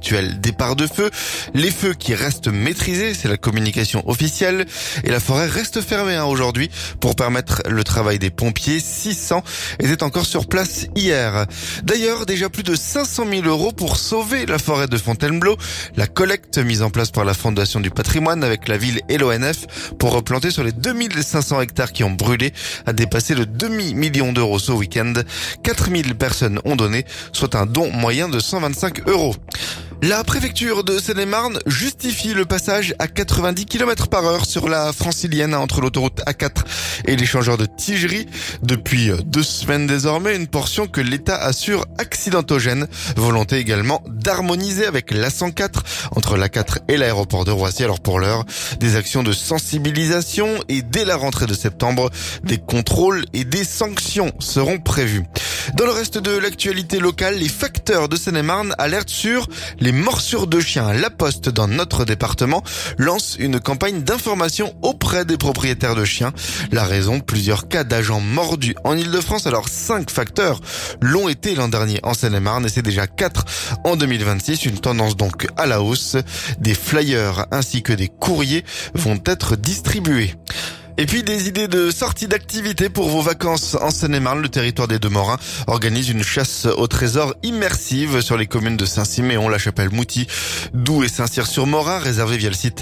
d'éventuels départs de feu. Les feux qui restent maîtrisés, c'est la communication officielle. Et la forêt reste fermée aujourd'hui pour permettre le travail des pompiers. 600 étaient encore sur place hier. D'ailleurs, déjà plus de 500 000 € pour sauver la forêt de Fontainebleau. La collecte mise en place par la Fondation du patrimoine avec la ville et l'ONF pour replanter sur les 2500 hectares qui ont brûlé a dépassé le demi-million d'euros ce week-end. 4000 personnes ont donné, soit un don moyen de 125 €. La préfecture de Seine-et-Marne justifie le passage à 90 km/h sur la francilienne entre l'autoroute A4 et l'échangeur de Tigerie. Depuis 2 semaines désormais, une portion que l'État assure accidentogène. Volonté également d'harmoniser avec l'A104 entre l'A4 et l'aéroport de Roissy. Alors pour l'heure, des actions de sensibilisation et dès la rentrée de septembre, des contrôles et des sanctions seront prévus. Dans le reste de l'actualité locale, les facteurs de Seine-et-Marne alertent sur les morsures de chiens. La Poste, dans notre département, lance une campagne d'information auprès des propriétaires de chiens. La raison, plusieurs cas d'agents mordus en Ile-de-France. Alors 5 facteurs l'ont été l'an dernier en Seine-et-Marne et c'est déjà 4 en 2026. Une tendance donc à la hausse. Des flyers ainsi que des courriers vont être distribués. Et puis des idées de sortie d'activité pour vos vacances en Seine-et-Marne. Le territoire des Deux-Morins organise une chasse au trésor immersive sur les communes de Saint-Siméon, La Chapelle-Mouty, Doux et Saint-Cyr-sur-Morin, réservé via le site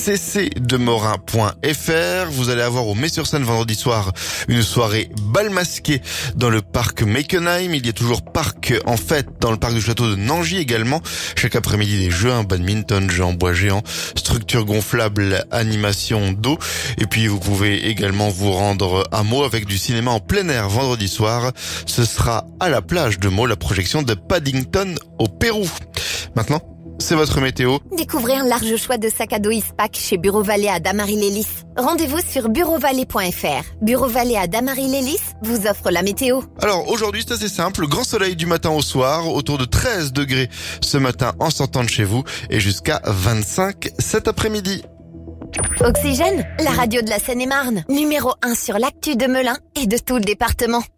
ccdemorin.fr. Vous allez avoir au Mets-sur-Seine vendredi soir une soirée bal masqué dans le parc Meckenheim. Il y a toujours parc en fête dans le parc du château de Nangy également. Chaque après-midi des jeux, badminton, jeux en bois géant, structure gonflable, animation d'eau. Et puis vous pouvez également vous rendre à Meaux avec du cinéma en plein air vendredi soir. Ce sera à la plage de Meaux, la projection de Paddington au Pérou. Maintenant, c'est votre météo. Découvrez un large choix de sacs à dos Ispac chez Bureau Vallée à Damary-Lélis. Rendez-vous sur bureauvalet.fr. Bureau Vallée à Damary-Lélis vous offre la météo. Alors aujourd'hui, c'est assez simple. Grand soleil du matin au soir, autour de 13 degrés ce matin en sortant de chez vous et jusqu'à 25 cet après-midi. Oxygène, la radio de la Seine-et-Marne. Numéro 1 sur l'actu de Melun et de tout le département.